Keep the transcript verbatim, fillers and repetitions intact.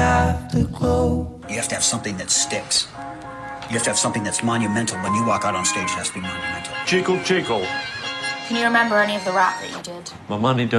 afterglow. You have to have something that sticks. You have to have something that's monumental. When you walk out on stage, it has to be monumental. Chico, Chico. Can you remember any of the rap that you did? My money don't